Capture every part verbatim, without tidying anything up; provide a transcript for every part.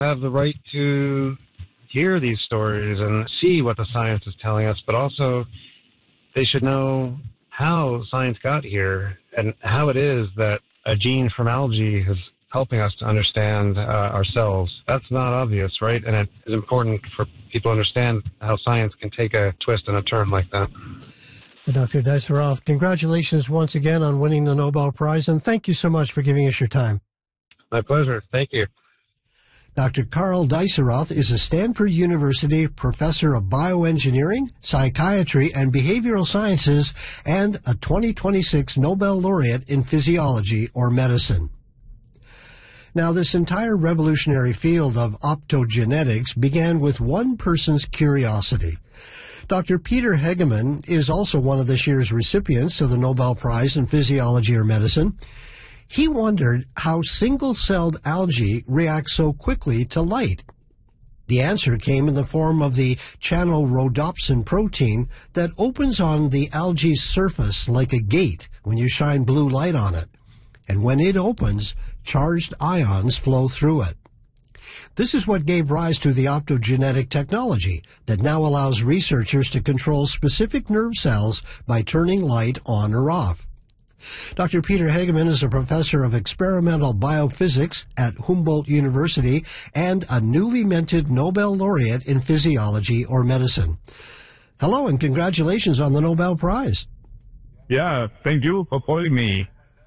have the right to hear these stories and see what the science is telling us, but also they should know how science got here and how it is that a gene from algae is helping us to understand uh, ourselves. That's not obvious, right? And it is important for people to understand how science can take a twist and a turn like that. Doctor Diceroth, congratulations once again on winning the Nobel Prize, and thank you so much for giving us your time. My pleasure. Thank you. Doctor Carl Diceroth is a Stanford University professor of bioengineering, psychiatry, and behavioral sciences, and a twenty twenty-six Nobel laureate in physiology or medicine. Now, this entire revolutionary field of optogenetics began with one person's curiosity. Doctor Peter Hegemann is also one of this year's recipients of the Nobel Prize in Physiology or Medicine. He wondered how single-celled algae react so quickly to light. The answer came in the form of the channel rhodopsin protein that opens on the algae's surface like a gate when you shine blue light on it. And when it opens, charged ions flow through it. This is what gave rise to the optogenetic technology that now allows researchers to control specific nerve cells by turning light on or off. Doctor Peter Hegemann is a professor of experimental biophysics at Humboldt University and a newly minted Nobel laureate in physiology or medicine. Hello, and congratulations on the Nobel Prize. Yeah, thank you for calling me.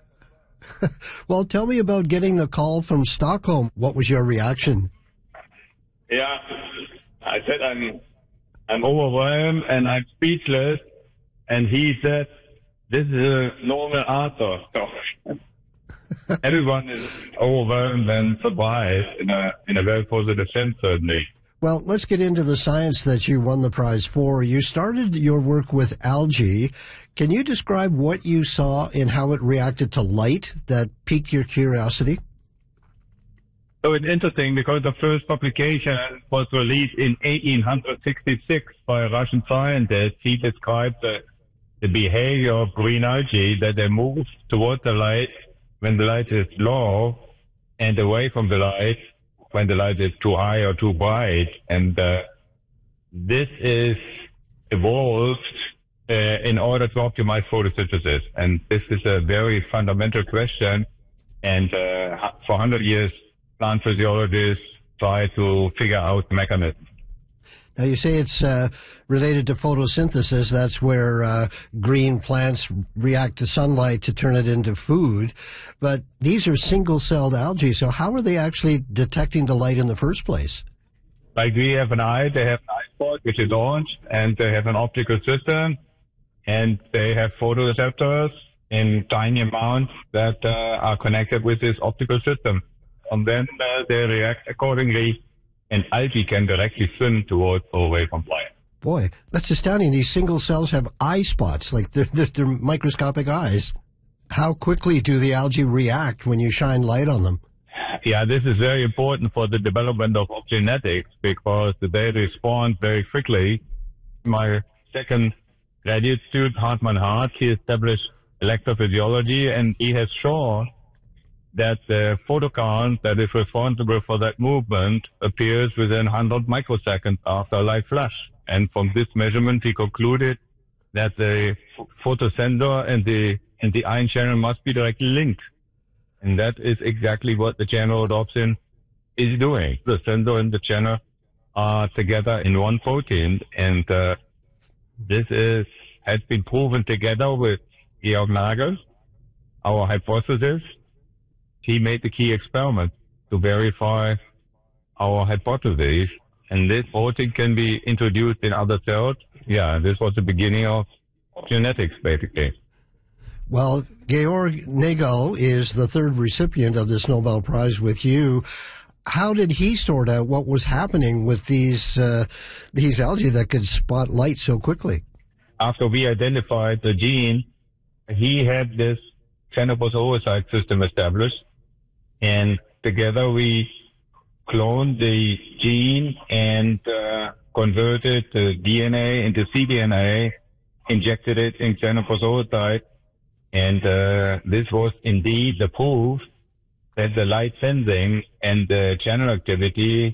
Well, tell me about getting the call from Stockholm. What was your reaction? Yeah, I said I'm, I'm overwhelmed and I'm speechless. And he said, this is a normal answer. So everyone is overwhelmed and surprised in a, in a very positive sense, certainly. Well, let's get into the science that you won the prize for. You started your work with algae. Can you describe what you saw and how it reacted to light that piqued your curiosity? So it's interesting because the first publication was released in eighteen sixty-six by a Russian scientist. He described the, the behavior of green algae, that they move towards the light when the light is low and away from the light when the light is too high or too bright. And uh, this is evolved uh, in order to optimize photosynthesis. And this is a very fundamental question. And uh, for one hundred years, plant physiologists try to figure out the mechanism. Now, you say it's uh, related to photosynthesis. That's where uh, green plants react to sunlight to turn it into food. But these are single-celled algae, so how are they actually detecting the light in the first place? Like we have an eye, they have an eye spot, which is orange, and they have an optical system, and they have photoreceptors in tiny amounts that uh, are connected with this optical system. And then uh, they react accordingly. And algae can directly swim towards or away from light. Boy, that's astounding. These single cells have eye spots, like they're, they're, they're microscopic eyes. How quickly do the algae react when you shine light on them? Yeah, this is very important for the development of genetics because they respond very quickly. My second graduate student, Hartmann Hart, he established electrophysiology, and he has shown that the photocount that is responsible for that movement appears within one hundred microseconds after a light flash. And from this measurement, he concluded that the photosensor and the and the ion channel must be directly linked. And that is exactly what the channel rhodopsin is doing. The sensor and the channel are together in one protein, and uh, this is has been proven together with Georg Nagel, our hypothesis. He made the key experiment to verify our hypothesis, and this protein can be introduced in other cells. Yeah, this was the beginning of genetics, basically. Well, Georg Nagel is the third recipient of this Nobel Prize with you. How did he sort out what was happening with these uh, these algae that could spot light so quickly? After we identified the gene, he had this Xenopus oocyte system established. And together we cloned the gene and uh, converted the D N A into cDNA, injected it in Xenopus oocyte, and uh, this was indeed the proof that the light sensing and the channel activity